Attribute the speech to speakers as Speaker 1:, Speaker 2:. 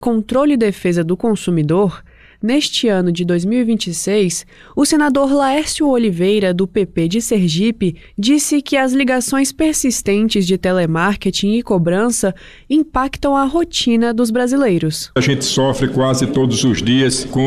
Speaker 1: Controle e Defesa do Consumidor, neste ano de 2026, o senador Laércio Oliveira, do PP de Sergipe, disse que as ligações persistentes de telemarketing e cobrança impactam a rotina dos brasileiros.
Speaker 2: A gente sofre quase todos os dias com